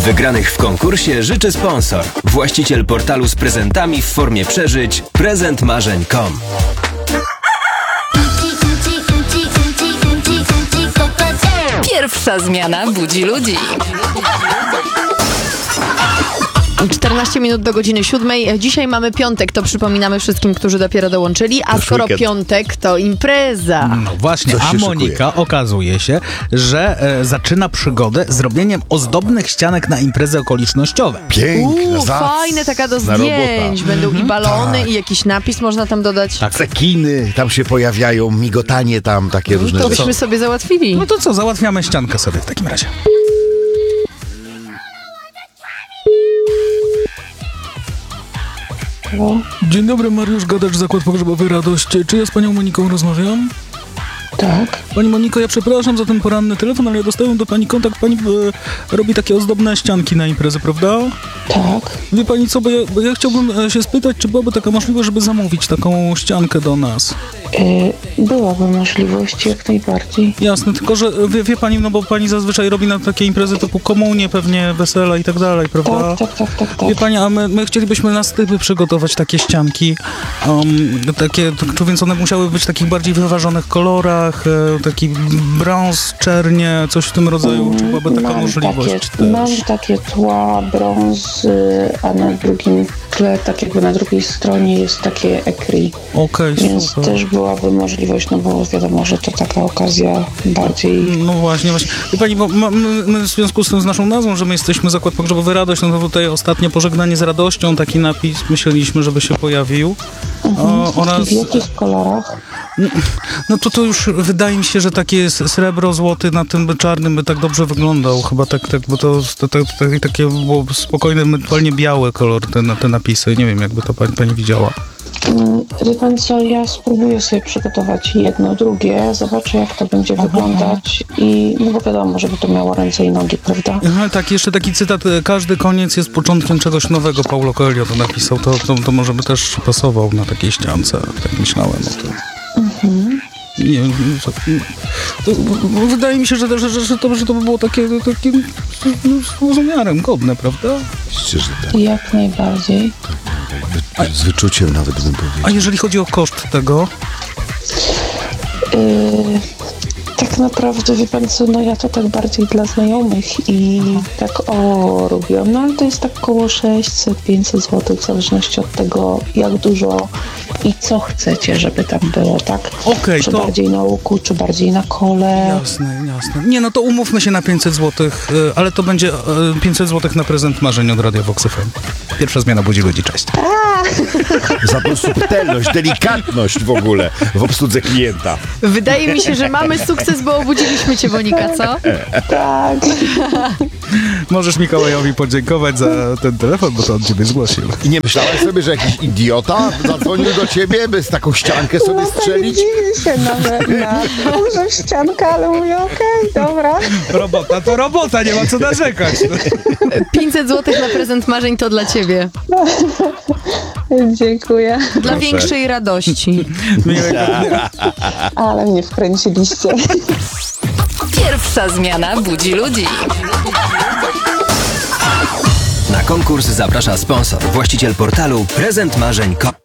Wygranych w konkursie życzy sponsor. Właściciel portalu z prezentami w formie przeżyć prezentmarzeń.com. Pierwsza zmiana budzi ludzi. 14 minut do godziny 7. Dzisiaj mamy piątek, to przypominamy wszystkim, którzy dopiero dołączyli, a skoro piątek, to impreza. No właśnie, a Monika okazuje się, że zaczyna przygodę z robieniem ozdobnych ścianek na imprezy okolicznościowe. Piękna, fajne, taka do zdjęć. robota. Będą i balony, Tak. i jakiś napis można tam dodać. Tak. Cekiny tam się pojawiają, migotanie tam, takie różne To rzeczy. byśmy sobie załatwili. No to co, załatwiamy ściankę sobie w takim razie. Dzień dobry, Mariusz Gadacz, Zakład Pogrzebowy Radość. Czy ja z panią Moniką rozmawiam? Tak, Pani Moniko, ja przepraszam za ten poranny telefon, ale ja dostałem do pani kontakt. Pani robi takie ozdobne ścianki na imprezę, prawda? tak. Wie pani co, bo ja chciałbym się spytać, czy byłaby taka możliwość, żeby zamówić taką ściankę do nas? Byłaby możliwość jak najbardziej. Jasne, tylko że wie pani, no bo pani zazwyczaj robi na takie imprezy typu komunie, pewnie wesela i tak dalej, prawda? Tak. Wie pani, a my chcielibyśmy na stypy przygotować takie ścianki, takie, więc one musiały być w takich bardziej wyważonych kolorach, taki brąz, czernie, coś w tym rodzaju, czy byłaby taka możliwość Mam też? takie tła brąz, a na drugim tle, tak jakby na drugiej stronie jest takie ekry. Okej, Więc super. też byłaby możliwość, no bo wiadomo, że to taka okazja bardziej... No właśnie. Wie pani, bo my w związku z tym, z naszą nazwą, że my jesteśmy Zakład Pogrzebowy Radość, no to tutaj ostatnie pożegnanie z radością, taki napis myśleliśmy, żeby się pojawił. W jakich kolorach? No to już wydaje mi się, że takie srebro, złoty na tym czarnym by tak dobrze wyglądał. Chyba tak bo to takie było spokojne, ewentualnie biały kolor, te napisy. Nie wiem, jakby to pani widziała. Wie pan co, ja spróbuję sobie przygotować jedno, drugie, zobaczę jak to będzie wyglądać i no bo wiadomo, żeby to miało ręce i nogi, prawda? Aha, tak, jeszcze taki cytat, każdy koniec jest początkiem czegoś nowego, Paulo Coelho to napisał, to może by też pasował na takiej ściance, tak myślałem o tym. Nie wiem, bo wydaje mi się, że to by było takie z rozmiarem godne, prawda? Myślę, że tak. Jak najbardziej. Z wyczuciem nawet bym powiedział. A jeżeli chodzi o koszt tego? Tak naprawdę, wie pan co, no ja to tak bardziej dla znajomych i tak robiłam, no ale to jest tak około 600-500 zł w zależności od tego, jak dużo i co chcecie, żeby tam było, tak? Okej, Czy to... bardziej na łuku, czy bardziej na kole. Jasne. Nie, no to umówmy się na 500 zł, ale to będzie 500 zł na prezent marzeń od Radia Vox FM. Pierwsza zmiana budzi ludzi, cześć. Za tą subtelność, delikatność w ogóle w obsłudze klienta. Wydaje mi się, że mamy sukces, bo obudziliśmy cię, Monika, co? Tak. Możesz Mikołajowi podziękować za ten telefon, bo to on ciebie zgłosił. I nie myślałeś sobie, że jakiś idiota zadzwonił do ciebie, by z taką ściankę sobie strzelić? Dziwię się na dużą ściankę, ale mówię okej, dobra. Robota to robota, nie ma co narzekać. 500 zł na prezent marzeń to dla ciebie. Dziękuję. Dla większej radości. Ale mnie wkręciliście. Pierwsza zmiana budzi ludzi. Na konkurs zaprasza sponsor. Właściciel portalu prezentmarzeń.com.